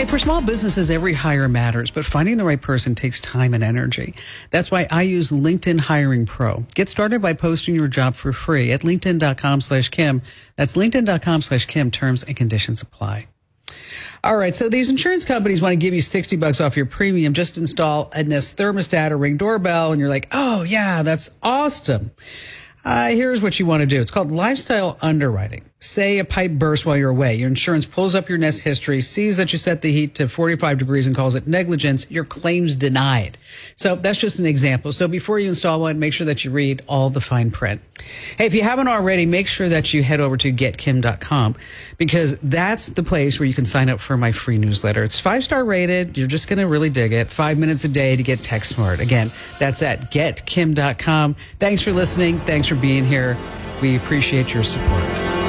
Hey, for small businesses, every hire matters, but finding the right person takes time and energy. That's why I use LinkedIn Hiring Pro. Get started by posting your job for free at linkedin.com/Kim. That's linkedin.com/Kim. Terms and conditions apply. All right, so these insurance companies want to give you $60 off your premium. Just install a Nest thermostat or Ring doorbell, and you're like, oh, yeah, that's awesome. Here's what you want to do. It's called lifestyle underwriting. Say a pipe bursts while you're away. Your insurance pulls up your Nest history, sees that you set the heat to 45 degrees and calls it negligence. Your claim's denied. So that's just an example. So before you install one, make sure that you read all the fine print. Hey, if you haven't already, make sure that you head over to getkim.com because that's the place where you can sign up for my free newsletter. It's 5-star rated. You're just going to really dig it. 5 minutes a day to get tech smart. Again, that's at getkim.com. Thanks for listening. Thanks for being here. We appreciate your support.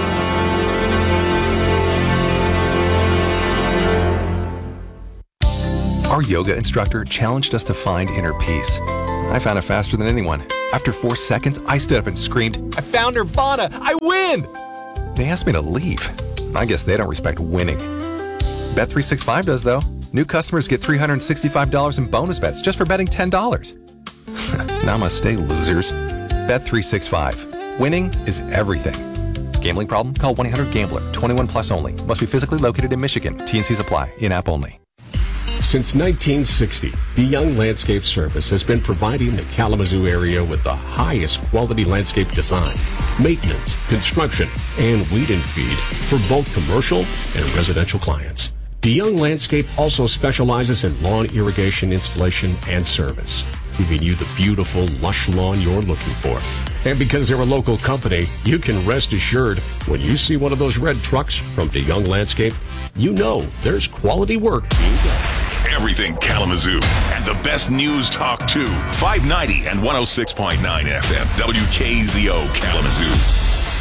Our yoga instructor challenged us to find inner peace. I found it faster than anyone. After 4 seconds, I stood up and screamed, I found Nirvana! I win! They asked me to leave. I guess they don't respect winning. Bet365 does, though. New customers get $365 in bonus bets just for betting $10. Namaste, losers. Bet365. Winning is everything. Gambling problem? Call 1-800-GAMBLER. 21 plus only. Must be physically located in Michigan. T&Cs apply. In-app only. Since 1960, DeYoung Landscape Service has been providing the Kalamazoo area with the highest quality landscape design, maintenance, construction, and weed and feed for both commercial and residential clients. DeYoung Landscape also specializes in lawn irrigation installation and service, giving you the beautiful, lush lawn you're looking for. And because they're a local company, you can rest assured when you see one of those red trucks from DeYoung Landscape, you know there's quality work being done. Everything Kalamazoo and the best news talk too. 590 and 106.9 FM. WKZO Kalamazoo.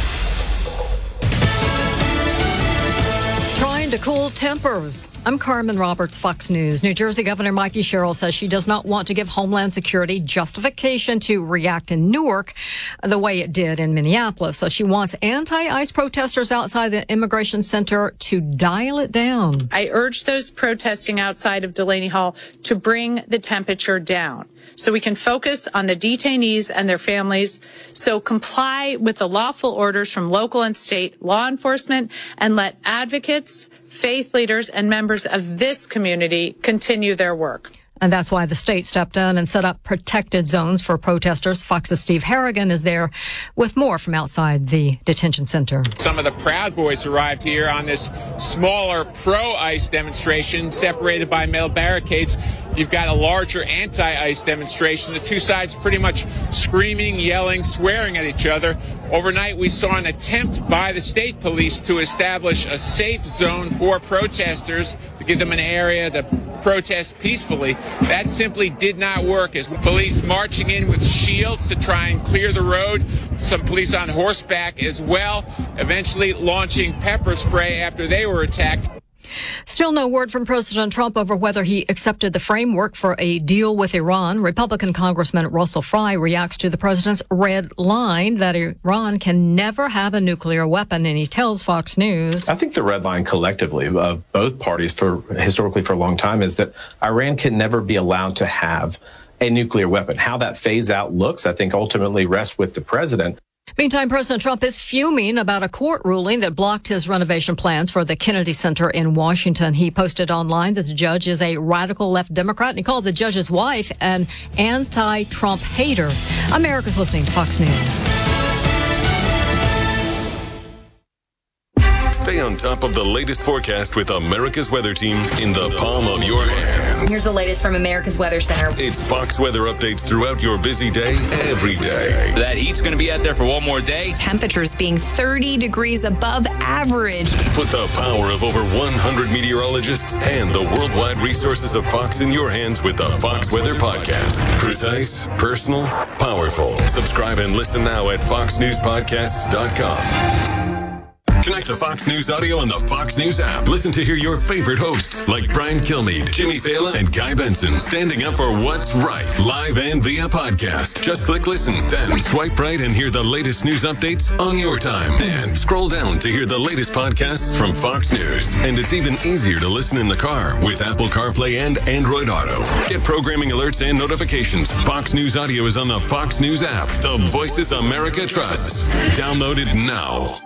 Trying to cool tempers. I'm Carmen Roberts, Fox News. New Jersey Governor Mikey Sherrill says she does not want to give Homeland Security justification to react in Newark the way it did in Minneapolis. So she wants anti-ICE protesters outside the immigration center to dial it down. I urge those protesting outside of Delaney Hall to bring the temperature down so we can focus on the detainees and their families. So comply with the lawful orders from local and state law enforcement and let advocates, faith leaders, and members of this community continue their work. And that's why the state stepped in and set up protected zones for protesters. Fox's Steve Harrigan is there with more from outside the detention center. Some of the Proud Boys arrived here on this smaller pro-ICE demonstration separated by metal barricades. You've got a larger anti-ICE demonstration. The two sides pretty much screaming, yelling, swearing at each other. Overnight, we saw an attempt by the state police to establish a safe zone for protesters to give them an area to protest peacefully. That simply did not work as police marching in with shields to try and clear the road. Some police on horseback as well, eventually launching pepper spray after they were attacked. Still no word from President Trump over whether he accepted the framework for a deal with Iran. Republican Congressman Russell Fry reacts to the president's red line that Iran can never have a nuclear weapon, and he tells Fox News. I think the red line collectively of both parties historically for a long time is that Iran can never be allowed to have a nuclear weapon. How that phase out looks, I think ultimately rests with the president. Meantime, President Trump is fuming about a court ruling that blocked his renovation plans for the Kennedy Center in Washington. He posted online that the judge is a radical left Democrat, and he called the judge's wife an anti-Trump hater. America's listening to Fox News. Stay on top of the latest forecast with America's Weather Team in the palm of your hands. Here's the latest from America's Weather Center. It's Fox weather updates throughout your busy day, every day. That heat's going to be out there for one more day. Temperatures being 30 degrees above average. Put the power of over 100 meteorologists and the worldwide resources of Fox in your hands with the Fox Weather Podcast. Precise, personal, powerful. Subscribe and listen now at foxnewspodcasts.com. Connect to Fox News Audio on the Fox News app. Listen to hear your favorite hosts like Brian Kilmeade, Jimmy Fallon, and Guy Benson standing up for what's right, live and via podcast. Just click listen, then swipe right and hear the latest news updates on your time. And scroll down to hear the latest podcasts from Fox News. And it's even easier to listen in the car with Apple CarPlay and Android Auto. Get programming alerts and notifications. Fox News Audio is on the Fox News app. The Voices America trusts. Download it now.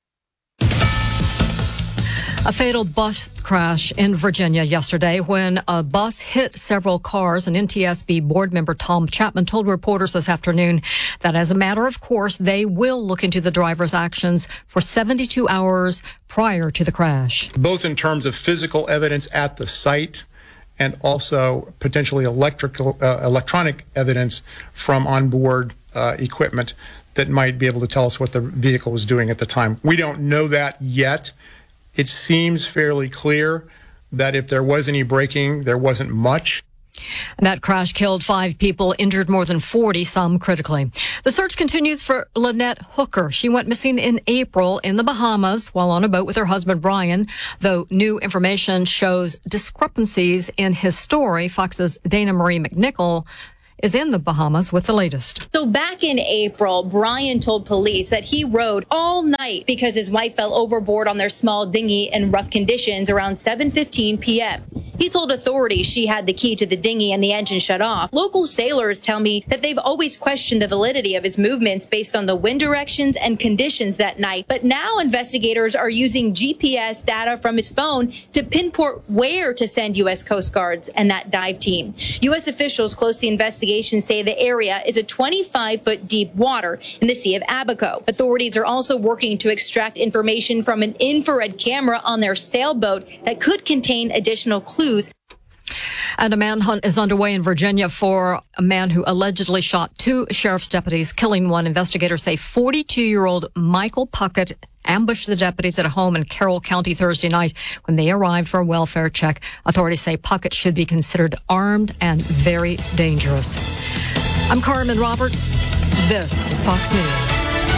A fatal bus crash in Virginia yesterday when a bus hit several cars. An NTSB board member, Tom Chapman, told reporters this afternoon that as a matter of course, they will look into the driver's actions for 72 hours prior to the crash. Both in terms of physical evidence at the site and also potentially electronic evidence from onboard equipment that might be able to tell us what the vehicle was doing at the time. We don't know that yet. It seems fairly clear that if there was any braking, there wasn't much. That crash killed 5 people, injured more than 40, some critically. The search continues for Lynette Hooker. She went missing in April in the Bahamas while on a boat with her husband, Brian. Though new information shows discrepancies in his story, Fox's Dana Marie McNichol is in the Bahamas with the latest. So back in April, Brian told police that he rowed all night because his wife fell overboard on their small dinghy in rough conditions around 7:15 p.m. He told authorities she had the key to the dinghy and the engine shut off. Local sailors tell me that they've always questioned the validity of his movements based on the wind directions and conditions that night. But now investigators are using GPS data from his phone to pinpoint where to send U.S. Coast Guards and that dive team. U.S. officials close to the investigation say the area is a 25-foot deep water in the Sea of Abaco. Authorities are also working to extract information from an infrared camera on their sailboat that could contain additional clues. And a manhunt is underway in Virginia for a man who allegedly shot 2 sheriff's deputies, killing one. Investigators say 42-year-old Michael Puckett ambushed the deputies at a home in Carroll County Thursday night when they arrived for a welfare check. Authorities say Puckett should be considered armed and very dangerous. I'm Carmen Roberts. This is Fox News.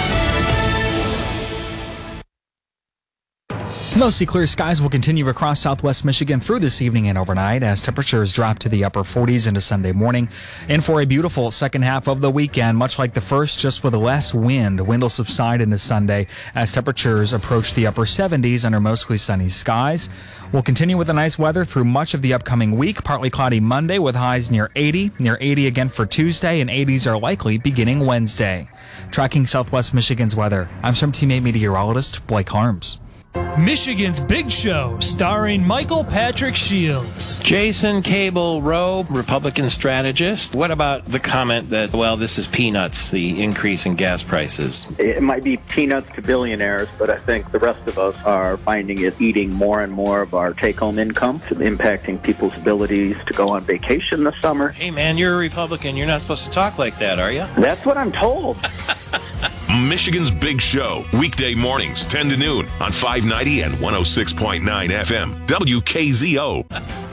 Mostly clear skies will continue across southwest Michigan through this evening and overnight as temperatures drop to the upper 40s into Sunday morning. And for a beautiful second half of the weekend, much like the first, just with less wind. Wind will subside into Sunday as temperatures approach the upper 70s under mostly sunny skies. We'll continue with the nice weather through much of the upcoming week. Partly cloudy Monday with highs near 80 again for Tuesday, and 80s are likely beginning Wednesday. Tracking southwest Michigan's weather, I'm some teammate meteorologist Blake Harms. Michigan's Big Show, starring Michael Patrick Shields. Jason Cable Rowe, Republican strategist. What about the comment that, well, this is peanuts, the increase in gas prices? It might be peanuts to billionaires, but I think the rest of us are finding it eating more and more of our take-home income, impacting people's abilities to go on vacation this summer. Hey, man, you're a Republican. You're not supposed to talk like that, are you? That's what I'm told. Michigan's Big Show, weekday mornings, 10 to noon on 590 and 106.9 FM, WKZO.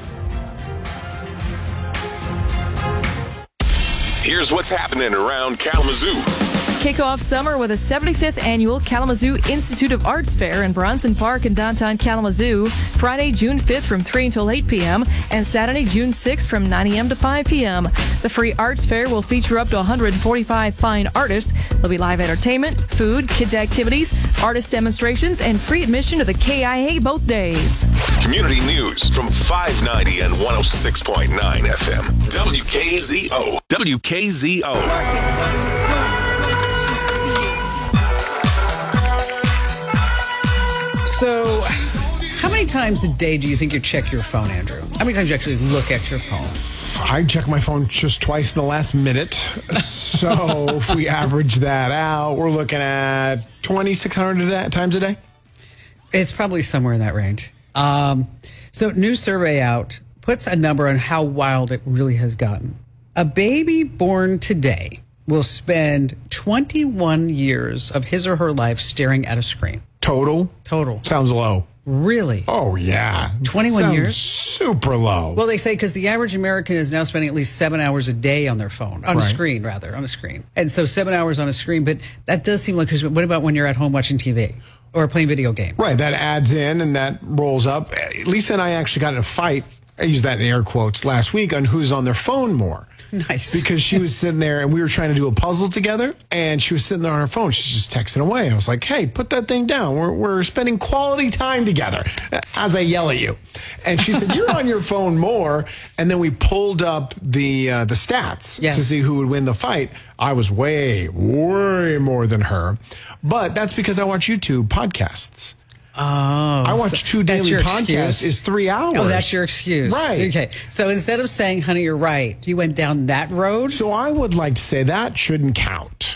Here's what's happening around Kalamazoo. Kick off summer with a 75th annual Kalamazoo Institute of Arts Fair in Bronson Park in downtown Kalamazoo, Friday, June 5th from 3 until 8 p.m. and Saturday, June 6th from 9 a.m. to 5 p.m. The free arts fair will feature up to 145 fine artists. There'll be live entertainment, food, kids activities, artist demonstrations, and free admission to the KIA both days. Community news from 590 and 106.9 FM, WKZO. WKZO. So, how many times a day do you think you check your phone, Andrew? How many times do you actually look at your phone? I check my phone just twice in the last minute. So, if we average that out, we're looking at 2,600 times a day. It's probably somewhere in that range. So, new survey out puts a number on how wild it really has gotten. A baby born today will spend 21 years of his or her life staring at a screen. Total? Sounds low. Really? Oh, yeah. 21 years? Super low. Well, they say because the average American is now spending at least 7 hours a day on their phone. On a screen. And so 7 hours on a screen. But that does seem like, because what about when you're at home watching TV? or playing video game. Right, that adds in and that rolls up. Lisa and I actually got in a fight, I use that in air quotes, last week on who's on their phone more. Nice. Because she was sitting there and we were trying to do a puzzle together and she was sitting there on her phone. She's just texting away. I was like, hey, put that thing down. We're spending quality time together as I yell at you. And she said, you're on your phone more. And then we pulled up the stats to see who would win the fight. I was way more than her. But that's because I watch YouTube podcasts. Oh, I watch 2 daily podcasts is 3 hours. Oh, that's your excuse. Right. Okay. So instead of saying, honey, you're right, you went down that road? So I would like to say that shouldn't count.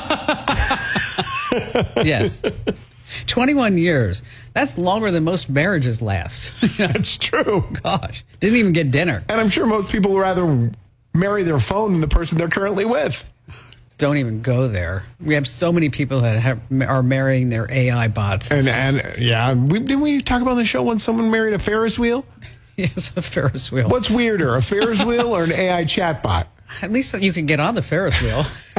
Yes. 21 years. That's longer than most marriages last. That's true. Gosh. Didn't even get dinner. And I'm sure most people would rather marry their phone than the person they're currently with. Don't even go there. We have so many people that are marrying their AI bots. And yeah, didn't we talk about the show when someone married a Ferris wheel? Yes, a Ferris wheel. What's weirder, a Ferris wheel or an AI chatbot? At least you can get on the Ferris wheel.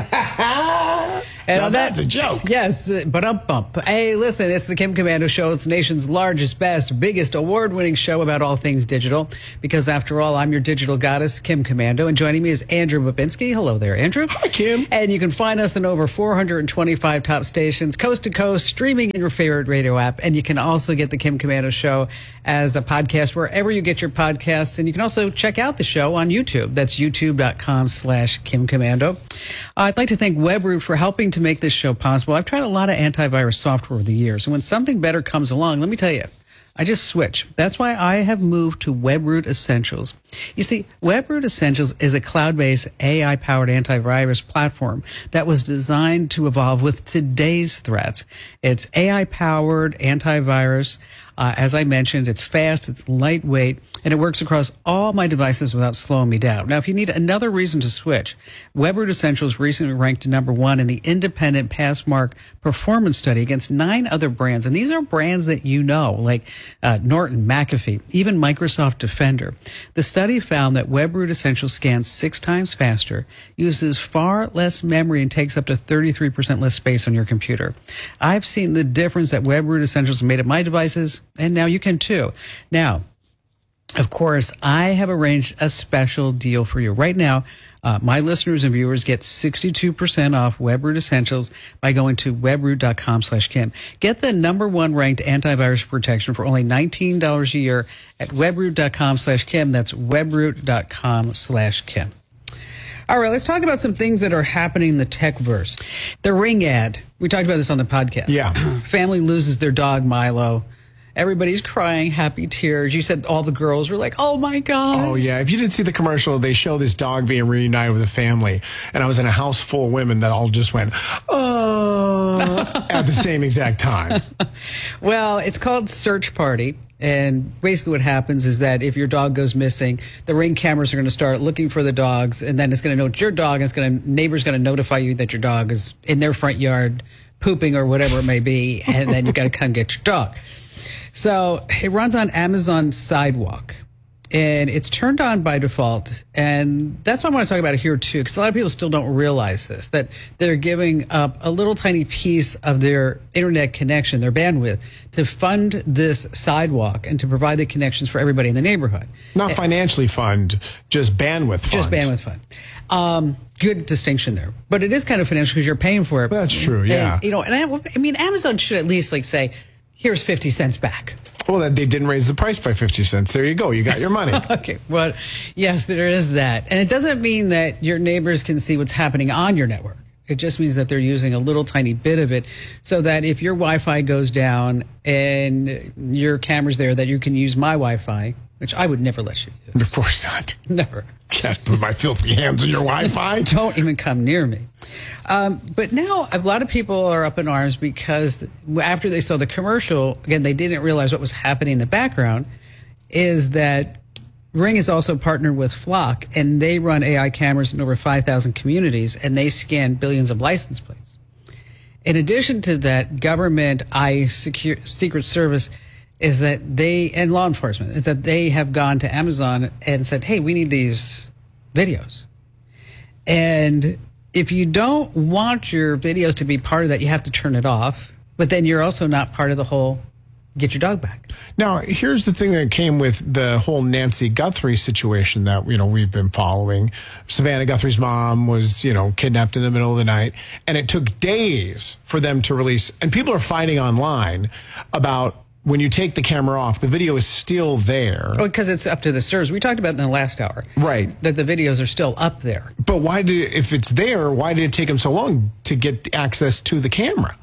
And that's a joke. Yes, but bump. Hey, listen, it's the Kim Komando Show. It's the nation's largest, best, biggest, award-winning show about all things digital. Because after all, I'm your digital goddess, Kim Komando, and joining me is Andrew Babinski. Hello there, Andrew. Hi, Kim. And you can find us in over 425 top stations, coast to coast, streaming in your favorite radio app. And you can also get the Kim Komando Show as a podcast wherever you get your podcasts. And you can also check out the show on YouTube. That's youtube.com/Kim Komando. I'd like to thank Webroot for helping to make this show possible. I've tried a lot of antivirus software over the years, and when something better comes along, let me tell you, I just switch. That's why I have moved to Webroot Essentials. You see, Webroot Essentials is a cloud-based AI-powered antivirus platform that was designed to evolve with today's threats. It's AI-powered antivirus. As I mentioned, it's fast, it's lightweight, and it works across all my devices without slowing me down. Now, if you need another reason to switch, Webroot Essentials recently ranked #1 in the independent Passmark performance study against 9 other brands. And these are brands that you know, like Norton, McAfee, even Microsoft Defender. The study found that Webroot Essentials scans 6 times faster, uses far less memory, and takes up to 33% less space on your computer. I've seen the difference that Webroot Essentials made at my devices, and now you can too. Now, of course, I have arranged a special deal for you. Right now, my listeners and viewers get 62% off Webroot Essentials by going to webroot.com/Kim. Get the #1 ranked antivirus protection for only $19 a year at webroot.com/Kim. That's webroot.com/Kim. All right, let's talk about some things that are happening in the techverse. The Ring ad. We talked about this on the podcast. Yeah. Family loses their dog, Milo. Everybody's crying, happy tears. You said all the girls were like, oh, my God. Oh, yeah. If you didn't see the commercial, they show this dog being reunited with a family. And I was in a house full of women that all just went, oh, at the same exact time. Well, it's called Search Party. And basically what happens is that if your dog goes missing, the Ring cameras are going to start looking for the dogs. And then it's going to know it's your dog. And neighbor's going to notify you that your dog is in their front yard pooping or whatever it may be. And then you got to come get your dog. So it runs on Amazon Sidewalk, and it's turned on by default. And that's why I want to talk about it here, too, because a lot of people still don't realize this, that they're giving up a little tiny piece of their internet connection, their bandwidth, to fund this sidewalk and to provide the connections for everybody in the neighborhood. Not financially fund, just bandwidth fund. Just bandwidth fund. Good distinction there. But it is kind of financial because you're paying for it. That's true, yeah. And, you know, and I mean, Amazon should at least, like, say, here's 50 cents back. Well, they didn't raise the price by 50 cents. There you go. You got your money. Okay. Well, yes, there is that. And it doesn't mean that your neighbors can see what's happening on your network. It just means that they're using a little tiny bit of it so that if your Wi-Fi goes down and your camera's there, that you can use my Wi-Fi, which I would never let you use. Of course not. Never. Can't put my filthy hands on your Wi-Fi. Don't even come near me. But now a lot of people are up in arms because after they saw the commercial, again, they didn't realize what was happening in the background, is that Ring is also partnered with Flock, and they run AI cameras in over 5,000 communities, and they scan billions of license plates. In addition to that, government, ICE, Secret Service, is that they, and law enforcement, is that they have gone to Amazon and said, hey, we need these videos. And if you don't want your videos to be part of that, you have to turn it off. But then you're also not part of the whole get your dog back. Now, here's the thing that came with the whole Nancy Guthrie situation that, we've been following. Savannah Guthrie's mom was, kidnapped in the middle of the night, and it took days for them to release. And people are fighting online about when you take the camera off, the video is still there. Oh, because it's up to the servers. We talked about in the last hour. Right. That the videos are still up there. But if it's there, why did it take them so long to get access to the camera?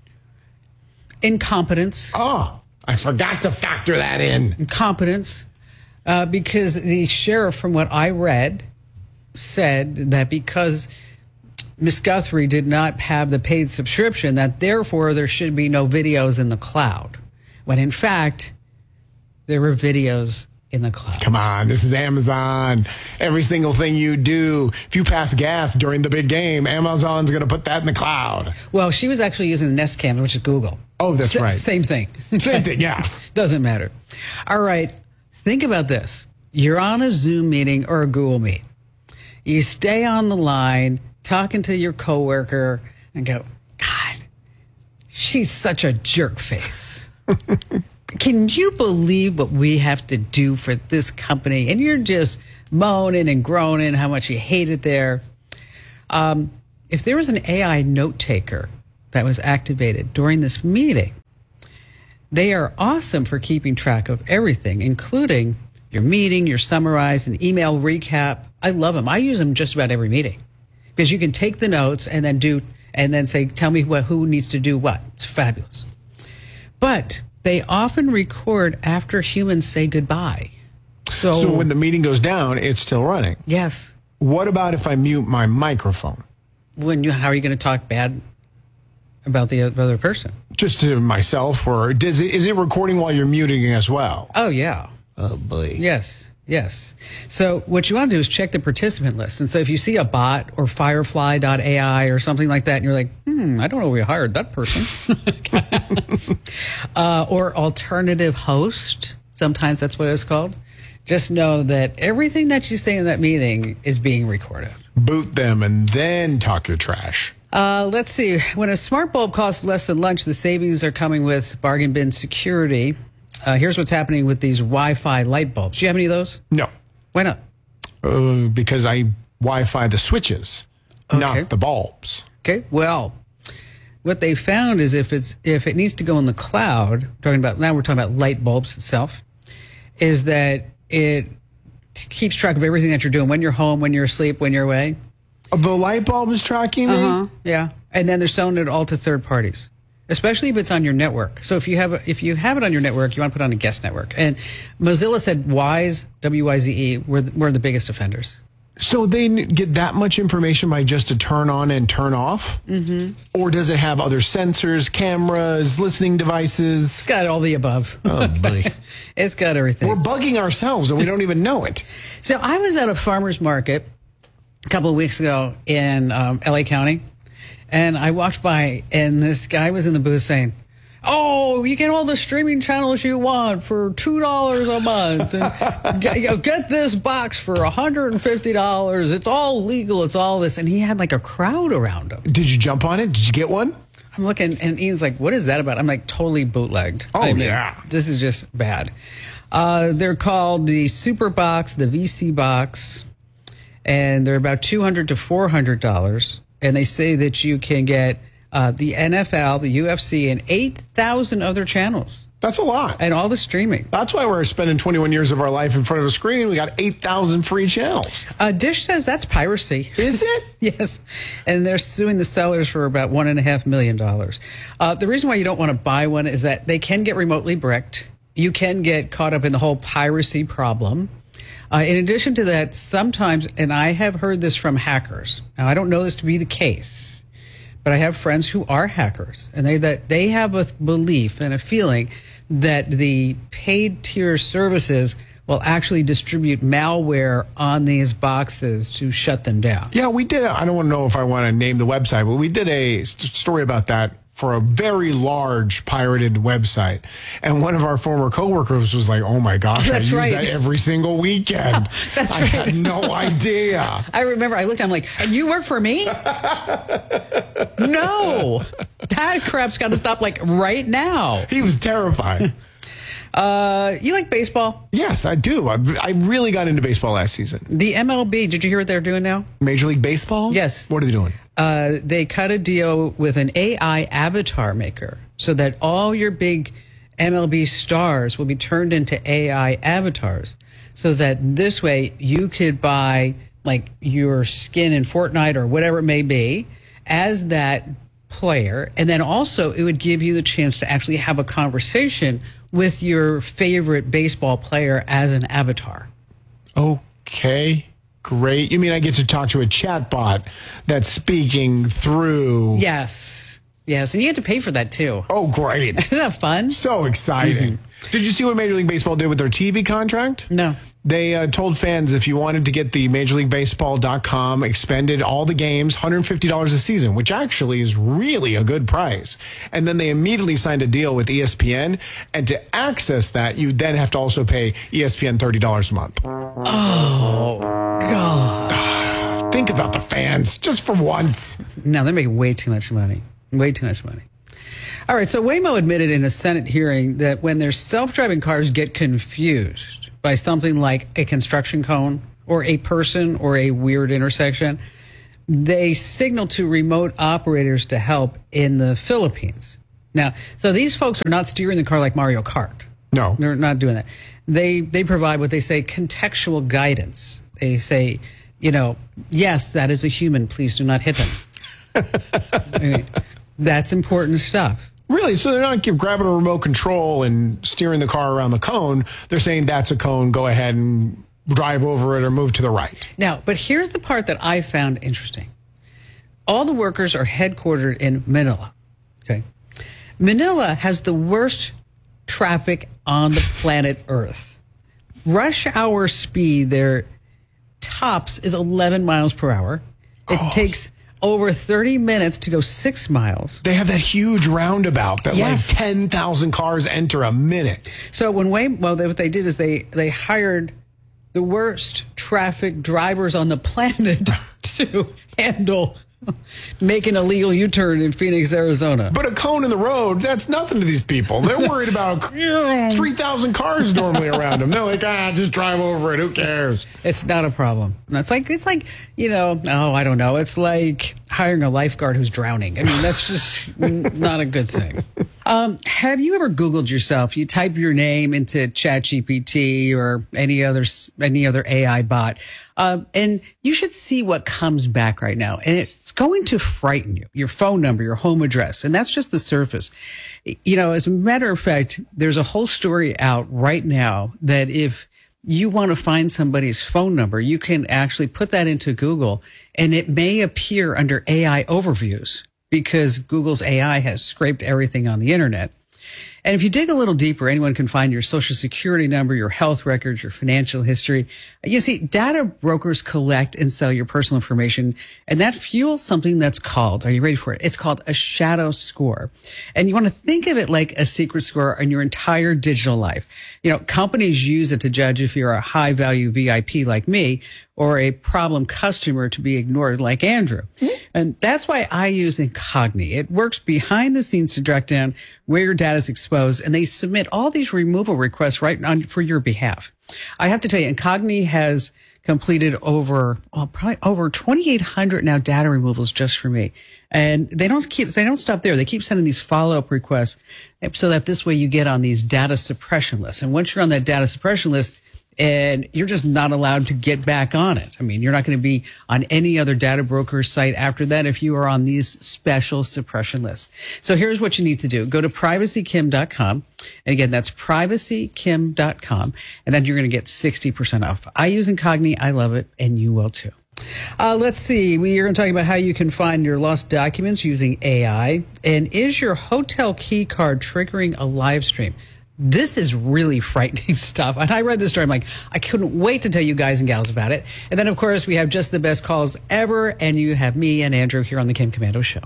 Incompetence. Oh, I forgot to factor that in. Incompetence. Because the sheriff, from what I read, said that because Miss Guthrie did not have the paid subscription, that therefore there should be no videos in the cloud. When in fact, there were videos in the cloud. Come on, this is Amazon. Every single thing you do, if you pass gas during the big game, Amazon's going to put that in the cloud. Well, she was actually using the Nest Cam, which is Google. Oh, that's right. Same thing. Same thing, yeah. Doesn't matter. All right, think about this. You're on a Zoom meeting or a Google Meet. You stay on the line talking to your coworker and go, God, she's such a jerk face. Can you believe what we have to do for this company? And you're just moaning and groaning how much you hate it there. If there was an AI note taker that was activated during this meeting, they are awesome for keeping track of everything, including your meeting, your summarized, and email recap. I love them. I use them just about every meeting because you can take the notes and then say, tell me who needs to do what. It's fabulous. But they often record after humans say goodbye. So when the meeting goes down, it's still running. Yes. What about if I mute my microphone? How are you going to talk bad about the other person? Just to myself, or is it recording while you're muting as well? Oh, yeah. Oh, boy. Yes. So what you want to do is check the participant list. And so if you see a bot or Firefly.ai or something like that, and you're like, I don't know we hired that person. Or alternative host. Sometimes that's what it's called. Just know that everything that you say in that meeting is being recorded. Boot them and then talk your trash. Let's see. When a smart bulb costs less than lunch, the savings are coming with bargain bin security. Here's what's happening with these Wi-Fi light bulbs. Do you have any of those? No. Why not? Because I Wi-Fi the switches, not the bulbs. Okay. Well, what they found is if it needs to go in the cloud, we're talking about light bulbs itself, is that it keeps track of everything that you're doing when you're home, when you're asleep, when you're away. The light bulb is tracking me? Yeah. And then they're selling it all to third parties, especially if it's on your network. So if you have it on your network, you want to put it on a guest network. And Mozilla said Wise, W-Y-Z-E, were the biggest offenders. So they get that much information by just a turn on and turn off? Mm-hmm. Or does it have other sensors, cameras, listening devices? It's got all the above. Oh, boy. It's got everything. We're bugging ourselves and we don't even know it. So I was at a farmer's market a couple of weeks ago in L.A. County, and I walked by, and this guy was in the booth saying, oh, you get all the streaming channels you want for $2 a month. And get this box for $150. It's all legal. It's all this. And he had like a crowd around him. Did you jump on it? Did you get one? I'm looking, and Ian's like, what is that about? I'm like, totally bootlegged. Oh, yeah. This is just bad. They're called the Super Box, the VC Box, and they're about $200 to $400. And they say that you can get the NFL, the UFC, and 8,000 other channels. That's a lot. And all the streaming. That's why we're spending 21 years of our life in front of a screen. We got 8,000 free channels. Dish says that's piracy. Is it? Yes. And they're suing the sellers for about $1.5 million. The reason why you don't want to buy one is that they can get remotely bricked. You can get caught up in the whole piracy problem. In addition to that, sometimes, and I have heard this from hackers. Now, I don't know this to be the case, but I have friends who are hackers, and they have a belief and a feeling that the paid tier services will actually distribute malware on these boxes to shut them down. Yeah, we did. I don't want to know if I want to name the website, but we did a story about that for a very large pirated website. And one of our former coworkers was like, oh my gosh, I use that every single weekend. That's I had no idea. I remember I looked, I'm like, you work for me? No. That crap's got to stop like right now. He was terrified. You like baseball? Yes, I do. I really got into baseball last season. The MLB, did you hear what they're doing now? Major League Baseball? Yes. What are they doing? They cut a deal with an AI avatar maker so that all your big MLB stars will be turned into AI avatars. So that this way you could buy like your skin in Fortnite or whatever it may be as that player. And then also it would give you the chance to actually have a conversation with your favorite baseball player as an avatar. Okay, great. You mean I get to talk to a chat bot that's speaking through... Yes, and you have to pay for that too. Oh, great. Isn't that fun? So exciting. Mm-hmm. Did you see what Major League Baseball did with their TV contract? No. They told fans if you wanted to get the MajorLeagueBaseball.com expended all the games, $150 a season, which actually is really a good price. And then they immediately signed a deal with ESPN. And to access that, you then have to also pay ESPN $30 a month. Oh, God. Think about the fans, just for once. No, they're making way too much money. Way too much money. All right, so Waymo admitted in a Senate hearing that when their self-driving cars get confused by something like a construction cone or a person or a weird intersection, they signal to remote operators to help in the Philippines. Now, so these folks are not steering the car like Mario Kart. No. They're not doing that. They provide what they say contextual guidance. They say, yes, that is a human. Please do not hit them. I mean, that's important stuff. Really? So they're not grabbing a remote control and steering the car around the cone. They're saying that's a cone. Go ahead and drive over it or move to the right. Now, but here's the part that I found interesting. All the workers are headquartered in Manila. Okay. Manila has the worst traffic on the planet Earth. Rush hour speed there tops is 11 miles per hour. It takes over 30 minutes to go 6 miles. They have that huge roundabout that like 10,000 cars enter a minute. So what they did is they hired the worst traffic drivers on the planet to handle making a legal U-turn in Phoenix, Arizona. But a cone in the road, that's nothing to these people. They're worried about 3,000 cars normally around them. They're like, just drive over it. Who cares? It's not a problem. It's like, I don't know. It's like hiring a lifeguard who's drowning. I mean, that's just not a good thing. Have you ever Googled yourself? You type your name into ChatGPT or any other AI bot, and you should see what comes back right now. And it's going to frighten you. Your phone number, your home address, and that's just the surface. As a matter of fact, there's a whole story out right now that if you want to find somebody's phone number, you can actually put that into Google, and it may appear under AI overviews, because Google's AI has scraped everything on the internet. And if you dig a little deeper, anyone can find your social security number, your health records, your financial history. You see, data brokers collect and sell your personal information, and that fuels something that's called, are you ready for it? It's called a shadow score. And you want to think of it like a secret score on your entire digital life. Companies use it to judge if you're a high value VIP like me or a problem customer to be ignored like Andrew. Mm-hmm. And that's why I use Incogni. It works behind the scenes to track down where your data is exposed, and they submit all these removal requests right on for your behalf. I have to tell you, Incogni has completed probably over 2,800 now data removals just for me. And they don't stop there. They keep sending these follow-up requests so that this way you get on these data suppression lists. And once you're on that data suppression list, and you're just not allowed to get back on it. I mean, you're not going to be on any other data broker site after that if you are on these special suppression lists. So here's what you need to do. Go to privacykim.com. And again, that's privacykim.com. And then you're going to get 60% off. I use Incogni. I love it. And you will too. Let's see. We are going to talk about how you can find your lost documents using AI. And is your hotel key card triggering a live stream? This is really frightening stuff. And I read this story. I'm like, I couldn't wait to tell you guys and gals about it. And then, of course, we have just the best calls ever. And you have me and Andrew here on the Kim Komando Show.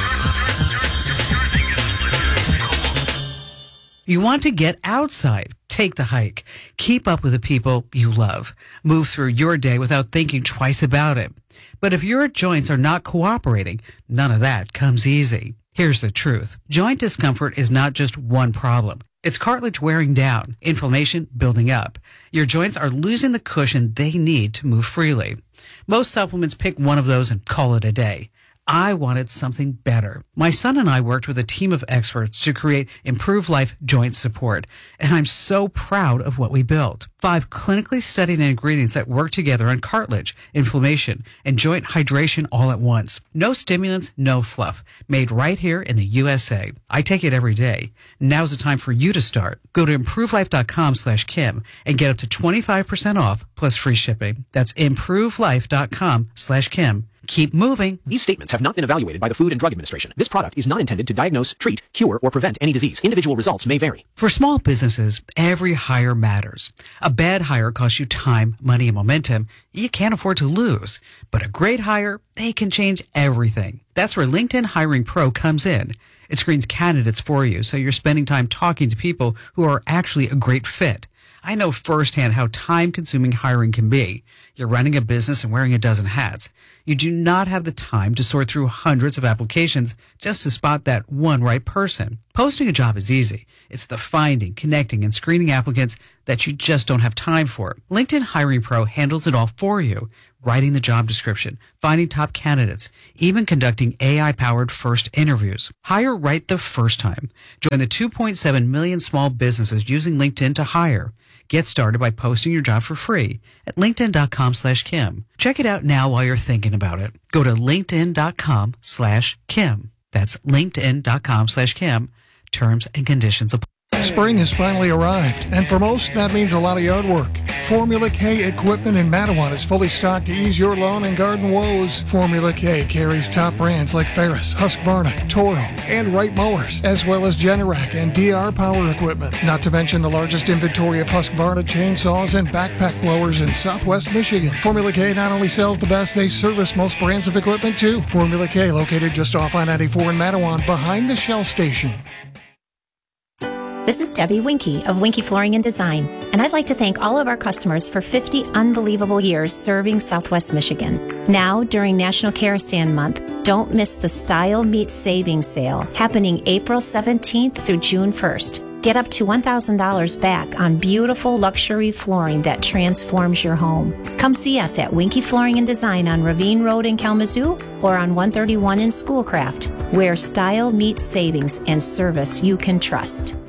You want to get outside. Take the hike. Keep up with the people you love. Move through your day without thinking twice about it. But if your joints are not cooperating, none of that comes easy. Here's the truth. Joint discomfort is not just one problem. It's cartilage wearing down, inflammation building up. Your joints are losing the cushion they need to move freely. Most supplements pick one of those and call it a day. I wanted something better. My son and I worked with a team of experts to create Improve Life Joint Support, and I'm so proud of what we built. 5 clinically studied ingredients that work together on cartilage, inflammation, and joint hydration all at once. No stimulants, no fluff. Made right here in the USA. I take it every day. Now's the time for you to start. Go to improvelife.com/Kim and get up to 25% off plus free shipping. That's improvelife.com/Kim. Keep moving. These statements have not been evaluated by the Food and Drug Administration. This product is not intended to diagnose, treat, cure, or prevent any disease. Individual results may vary. For small businesses, every hire matters. A bad hire costs you time, money, and momentum you can't afford to lose. But a great hire, they can change everything. That's where LinkedIn Hiring Pro comes in. It screens candidates for you, so you're spending time talking to people who are actually a great fit. I know firsthand how time-consuming hiring can be. You're running a business and wearing a dozen hats. You do not have the time to sort through hundreds of applications just to spot that one right person. Posting a job is easy. It's the finding, connecting, and screening applicants that you just don't have time for. LinkedIn Hiring Pro handles it all for you. Writing the job description, finding top candidates, even conducting AI-powered first interviews. Hire right the first time. Join the 2.7 million small businesses using LinkedIn to hire. Get started by posting your job for free at linkedin.com/Kim. Check it out now while you're thinking about it. Go to linkedin.com/Kim. That's linkedin.com/Kim. Terms and conditions apply. Spring has finally arrived, and for most, that means a lot of yard work. Formula K equipment in Mattawan is fully stocked to ease your lawn and garden woes. Formula K carries top brands like Ferris, Husqvarna, Toro, and Wright mowers, as well as Generac and DR power equipment. Not to mention the largest inventory of Husqvarna chainsaws and backpack blowers in Southwest Michigan. Formula K not only sells the best, they service most brands of equipment too. Formula K located just off I-94 in Mattawan, behind the Shell station. This is Debbie Winkie of Winkie Flooring and Design, and I'd like to thank all of our customers for 50 unbelievable years serving Southwest Michigan. Now, during National Care Stand Month, don't miss the Style Meets Savings Sale happening April 17th through June 1st. Get up to $1,000 back on beautiful luxury flooring that transforms your home. Come see us at Winkie Flooring and Design on Ravine Road in Kalamazoo or on 131 in Schoolcraft, where style meets savings and service you can trust.